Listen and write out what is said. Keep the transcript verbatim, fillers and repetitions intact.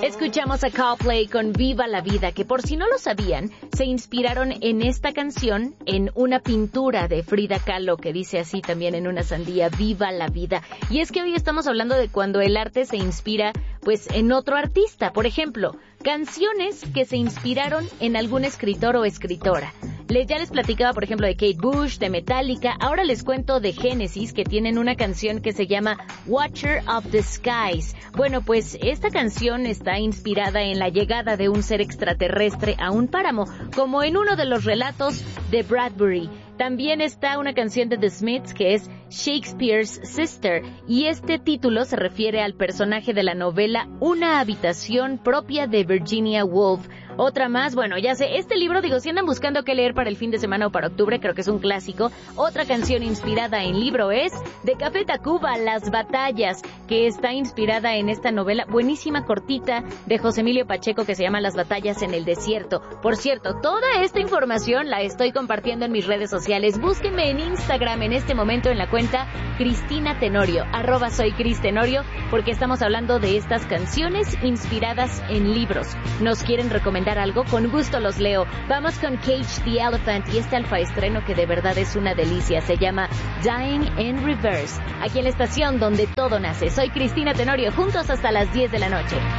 Escuchamos a Coldplay con Viva la Vida, que por si no lo sabían, se inspiraron en esta canción en una pintura de Frida Kahlo que dice así también en una sandía, Viva la Vida. Y es que hoy estamos hablando de cuando el arte se inspira pues en otro artista. Por ejemplo, canciones que se inspiraron en algún escritor o escritora. Les, ya les platicaba, por ejemplo, de Kate Bush, de Metallica. Ahora les cuento de Genesis, que tienen una canción que se llama Watcher of the Skies. Bueno, pues esta canción está inspirada en la llegada de un ser extraterrestre a un páramo, como en uno de los relatos de Bradbury. También está una canción de The Smiths que es Shakespeare's Sister, y este título se refiere al personaje de la novela Una habitación propia de Virginia Woolf. Otra más, bueno, ya sé, este libro, digo, si andan buscando qué leer para el fin de semana o para octubre, creo que es un clásico. Otra canción inspirada en libro es de Café Tacuba, Las Batallas, que está inspirada en esta novela buenísima, cortita, de José Emilio Pacheco, que se llama Las Batallas en el Desierto. Por cierto, toda esta información la estoy compartiendo en mis redes sociales. Búsquenme en Instagram en este momento en la cuenta Cristina Tenorio, arroba soy Cris Tenorio, porque estamos hablando de estas canciones inspiradas en libros. ¿Nos quieren recomendar algo? Con gusto los leo. Vamos con Cage the Elephant y este alfaestreno que de verdad es una delicia. Se llama Dying in Reverse. Aquí en la estación donde todo nace. Soy Cristina Tenorio, juntos hasta las diez de la noche.